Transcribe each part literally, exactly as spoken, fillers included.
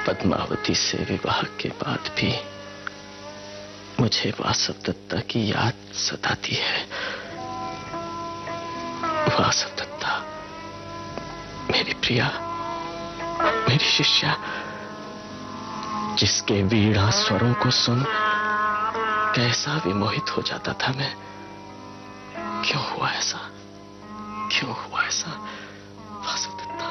पद्मावती से विवाह के बाद भी मुझे वासव दत्ता की याद सताती है। वासव दत्ता, मेरी प्रिया, मेरी शिष्या, जिसके वीणा स्वरों को सुन कैसा विमोहित हो जाता था मैं। क्यों हुआ ऐसा? क्यों हुआ ऐसा? वासव दत्ता।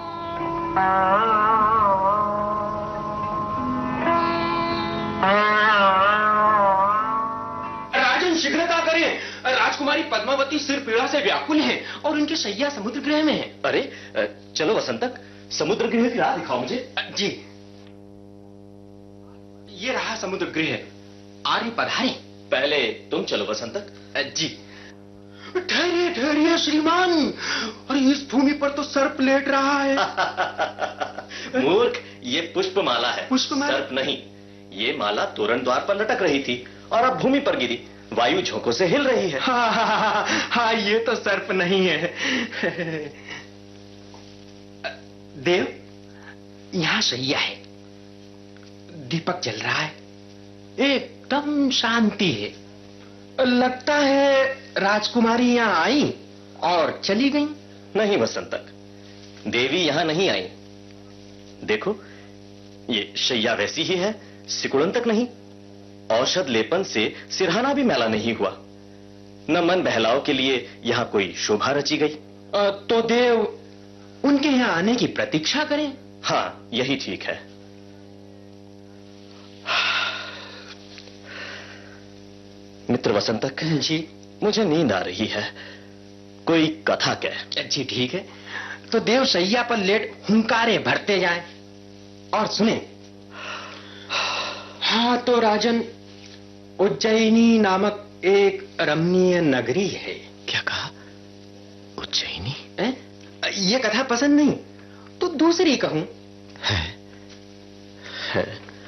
राजन, शीघ्रता करें। राजकुमारी पद्मावती सिर पीड़ा से व्याकुल है और उनकी शैया समुद्र गृह में है। अरे चलो वसंतक, समुद्र गृह की राह दिखाओ मुझे। जी, ये रहा समुद्र गृह। आर्य पधारे। पहले तुम चलो वसंतक। जी। ठहरिए ठहरिए श्रीमान, अरे इस भूमि पर तो सर्प लेट रहा है। मूर्ख, ये पुष्पमाला है। पुष्पमाला? सर्प नहीं, ये माला तोरण द्वार पर लटक रही थी और अब भूमि पर गिरी, वायु झोंकों से हिल रही है। हाँ, हाँ, हाँ, हाँ, ये तो सर्प नहीं है। देव, यहां शैया है, दीपक जल रहा है, एकदम शांति है। लगता है राजकुमारी यहां आई और चली गई। नहीं वसंतक, देवी यहां नहीं आई। देखो, ये शैया वैसी ही है, सिकुड़न तक नहीं। औषध लेपन से सिरहाना भी मैला नहीं हुआ। न मन बहलाव के लिए यहां कोई शोभा रची गई। तो देव उनके यहां आने की प्रतीक्षा करें। हाँ, यही ठीक है। मित्र वसंतक जी, मुझे नींद आ रही है, कोई कथा कह। जी ठीक है, तो देव शैया पर लेट हुंकारे भरते जाएं और सुने। हाँ तो राजन, उज्जैनी नामक एक रमणीय नगरी है। क्या कहा? उज्जैनी? है? ये कथा पसंद नहीं तो दूसरी कहूं। है, है,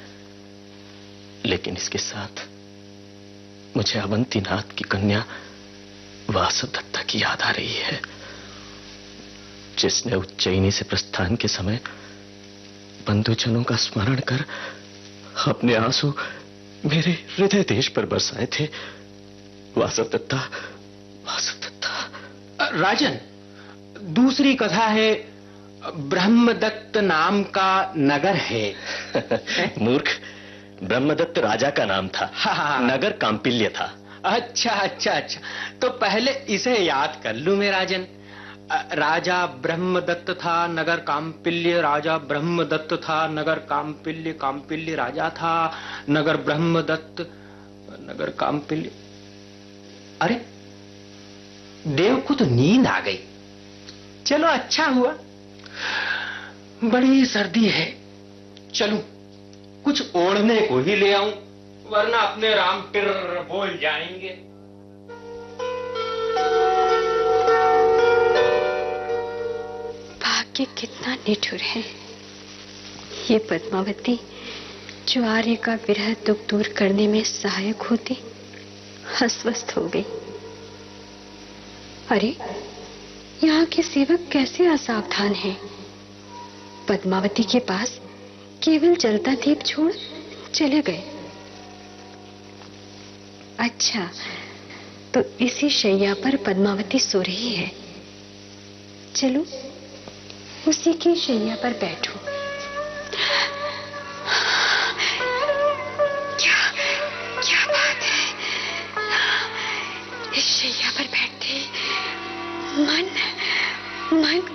लेकिन इसके साथ मुझे अवंतीनाथ की कन्या वासव दत्ता की याद आ रही है, जिसने उज्जैनी से प्रस्थान के समय बंधुजनों का स्मरण कर अपने आंसू मेरे हृदय देश पर बरसाए थे। वासव दत्ता, वासव दत्ता। राजन, दूसरी कथा है, ब्रह्मदत्त नाम का नगर है। मूर्ख, ब्रह्मदत्त राजा का नाम था। हाँ। नगर कांपिल्य था। अच्छा अच्छा अच्छा, तो पहले इसे याद कर लूं मैं राजन। राजा ब्रह्मदत्त था, नगर कांपिल्य। राजा ब्रह्मदत्त था, नगर कांपिल्य। कांपिल्य राजा था, नगर ब्रह्मदत्त, नगर कांपिल्य। अरे देव को तो नींद आ गई। चलो अच्छा हुआ, बड़ी सर्दी है, चलूं कुछ ओढ़ने को ही ले आऊं, वरना अपने राम टिर बोल जाएंगे। भाग्य कितना निठुर है। ये पद्मावती जो आर्य का विरह दुख दूर करने में सहायक होती, अस्वस्थ हो गई। अरे यहाँ के सेवक कैसे असावधान हैं। पद्मावती के पास केवल जलता दीप छोड़ चले गए। अच्छा, तो इसी शैया पर पद्मावती सो रही है। चलो उसी की शैया पर बैठो। क्या क्या बात है, इस शैया पर बैठते मन मन